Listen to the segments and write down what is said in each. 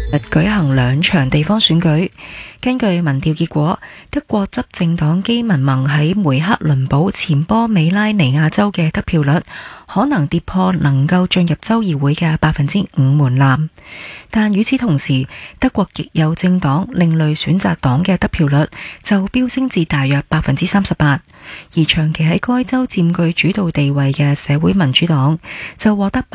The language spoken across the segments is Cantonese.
舉行2場地方選舉。根據民調結果，德國執政黨基民盟喺梅克倫堡前波美拉尼亞州嘅得票率可能跌破能夠進入州議會嘅5%門檻，但與此同時，德國極右政黨另類選擇黨嘅得票率就飆升至大約38%，而長期喺該州佔據主導地位嘅社會民主黨就獲得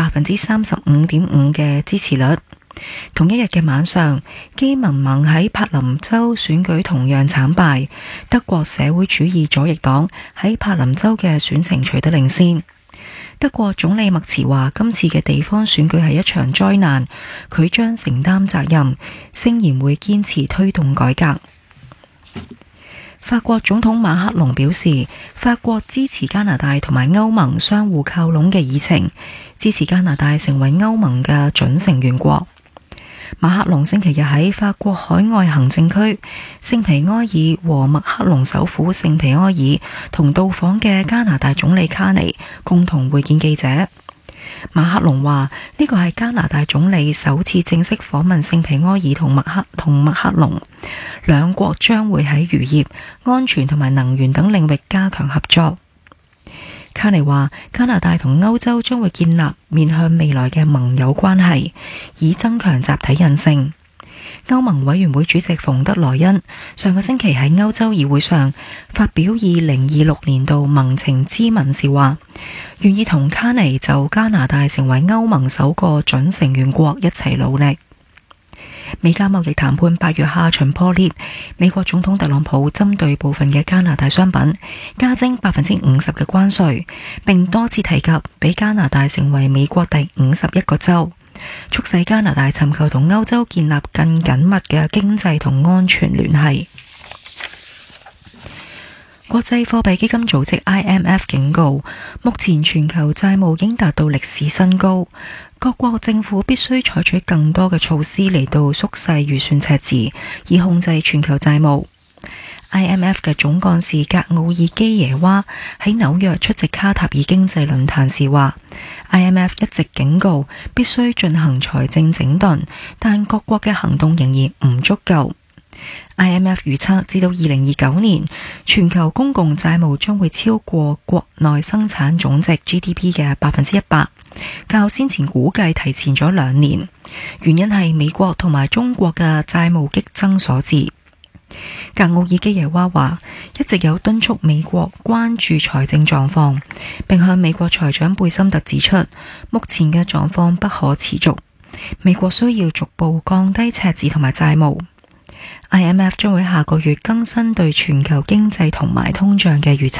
35.5%嘅支持率。同一日嘅晚上，基民盟喺柏林州選舉同樣慘敗，德國社會主義左翼黨喺柏林州嘅選情取得領先。德國總理默茨話今次嘅地方選舉係一場災難，佢將承擔責任，聲言會堅持推動改革。法國總統馬克龍表示，法國支持加拿大同埋歐盟相互靠攏嘅議程，支持加拿大成為歐盟嘅準成員國。馬克龍星期日喺法國海外行政區聖皮埃爾和麥克龍首府聖皮埃爾同到訪嘅加拿大總理卡尼共同會見記者。馬克龍話呢個係加拿大總理首次正式訪問聖皮埃爾同麥克龍，兩國將會喺漁業、安全同埋能源等領域加強合作。卡尼話加拿大同歐洲將會建立面向未來嘅盟友關係，以增強集體韌性。歐盟委員會主席馮德萊恩上個星期喺歐洲議會上發表2026年度盟情咨文時話，願意同卡尼就加拿大成為歐盟首個準成員國一齊努力。美加貿易談判8月下旬破裂，美國總統特朗普針對部分嘅加拿大商品加徵50%嘅關稅，並多次提及俾加拿大成為美國第51個州，促使加拿大尋求同歐洲建立更緊密嘅經濟同安全聯繫。國際貨幣基金組織 IMF 警告，目前全球債務已經達到歷史新高，各國政府必須採取更多嘅措施嚟到縮細預算赤字，以控制全球債務。IMF 嘅總幹事格奧爾基耶娃喺紐約出席卡塔爾經濟論壇時話， IMF 一直警告必須進行財政整頓，但各國嘅行動仍然唔足夠。IMF 預測至到2029年，全球公共債務將會超過國內生產總值 GDP 嘅100%，較先前估計提前咗2年，原因係美國同埋中國嘅債務激增所致。格奧爾基耶娃話，一直有敦促美國關注財政狀況，並向美國財長貝森特指出，目前嘅狀況不可持續，美國需要逐步降低赤字同埋債務。IMF 將會下個月更新對全球經濟同埋通脹嘅預測。